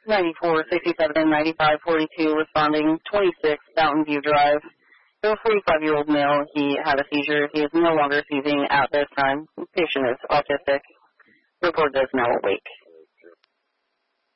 9467 and 9542 responding, 26 Fountain View Drive. The 45-year-old male, he had a seizure. He is no longer seizing at this time. The patient is autistic. Report is now awake.